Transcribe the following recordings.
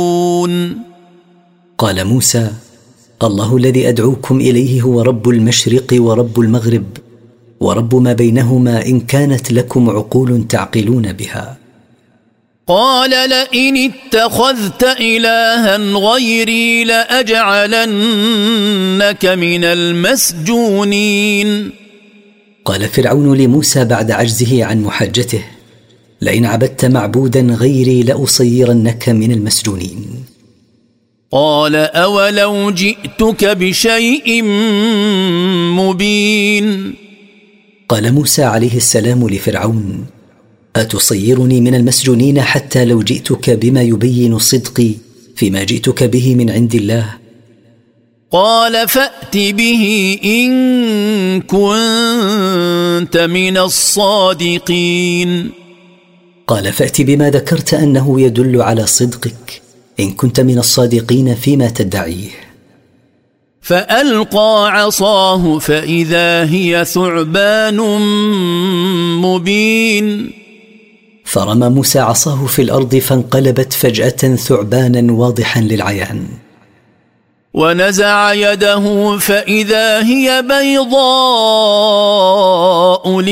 قال موسى: الله الذي أدعوكم إليه هو رب المشرق ورب المغرب ورب ما بينهما، إن كانت لكم عقول تعقلون بها. قال: لئن اتخذت إلها غيري لأجعلنك من المسجونين. قال فرعون لموسى بعد عجزه عن محاجته: لئن عبدت معبودا غيري لأصيرنك من المسجونين. قال: أولو جئتك بشيء مبين. قال موسى عليه السلام لفرعون: أتصيرني من المسجونين حتى لو جئتك بما يبين صدقي فيما جئتك به من عند الله؟ قال: فأت به إن كنت من الصادقين. قال: فأت بما ذكرت أنه يدل على صدقك إن كنت من الصادقين فيما تدعيه. فألقى عصاه فإذا هي ثعبان مبين. فرمى موسى عصاه في الأرض فانقلبت فجأة ثعبانا واضحا للعيان. ونزع يده فإذا هي بيضاء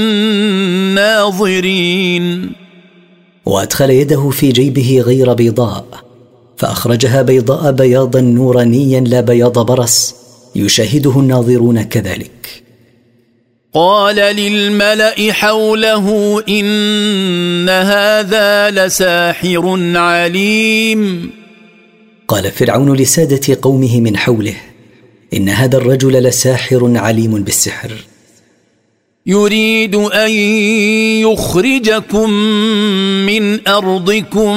للناظرين. وأدخل يده في جيبه غير بيضاء فأخرجها بيضاء بياضا نورانيا لا بياض برص يشاهده الناظرون كذلك. قال للملأ حوله: إن هذا لساحر عليم. قال فرعون لسادة قومه من حوله: إن هذا الرجل لساحر عليم بالسحر. يريد أن يخرجكم من أرضكم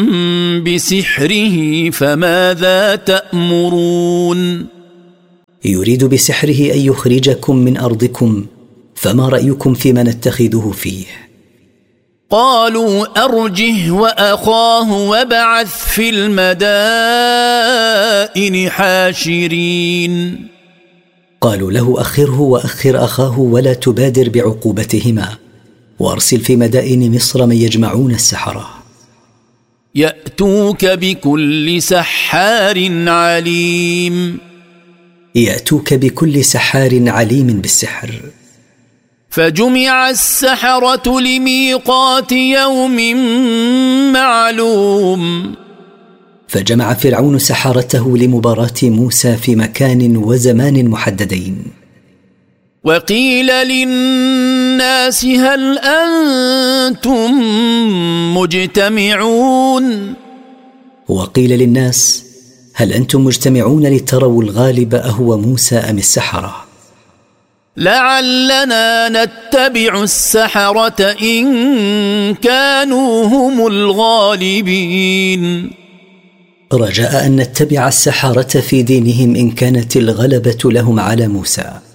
بسحره فماذا تأمرون؟ يريد بسحره أن يخرجكم من أرضكم، فما رأيكم فيما نتخذه فيه؟ قالوا: أرجه وأخاه وابعث في المدائن حاشرين. قالوا له: أخره وأخر أخاه ولا تبادر بعقوبتهما، وأرسل في مدائن مصر من يجمعون السحرة يأتوك بكل سحار عليم. يأتوك بكل سحار عليم بالسحر. فجمع السحرة لميقات يوم معلوم. فجمع فرعون سحرته لمباراة موسى في مكان وزمان محددين. وقيل للناس: هل أنتم مجتمعون؟ وقيل للناس: هل أنتم مجتمعون لتروا الغالب أهو موسى أم السحرة؟ لعلنا نتبع السحرة إن كانوا هم الغالبين. رجاء أن نتبع السحرة في دينهم إن كانت الغلبة لهم على موسى.